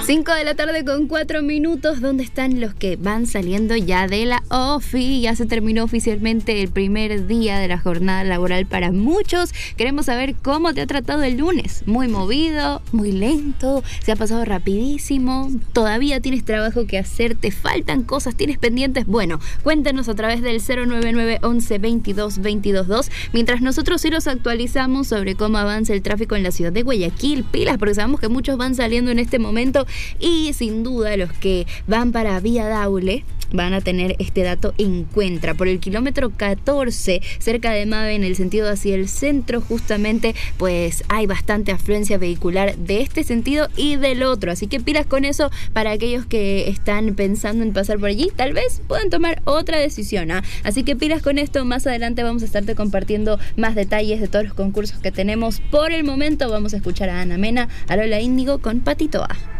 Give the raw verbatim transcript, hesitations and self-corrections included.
cinco de la tarde con cuatro minutos. ¿Dónde están los que van saliendo ya de la ofi? Ya se terminó oficialmente el primer día de la jornada laboral para muchos. Queremos saber cómo te ha tratado el lunes. Muy movido, muy lento, se ha pasado rapidísimo, todavía tienes trabajo que hacer, te faltan cosas, tienes pendientes. Bueno, cuéntanos a través del cero nueve nueve once veintidós veintidós dos, mientras nosotros sí los actualizamos sobre cómo avanza el tráfico en la ciudad de Guayaquil. Pilas, porque sabemos que muchos van saliendo en este momento y sin duda los que van para Vía Daule van a tener este dato en cuenta. Por el kilómetro catorce, cerca de Mave, en el sentido hacia el centro, justamente, pues hay bastante afluencia vehicular de este sentido y del otro. Así que pilas con eso para aquellos que están pensando en pasar por allí. Tal vez puedan tomar otra decisión, ¿eh? Así que pilas con esto. Más adelante vamos a estarte compartiendo más detalles de todos los concursos que tenemos. Por el momento vamos a escuchar a Ana Mena, a Lola Índigo con Patito A.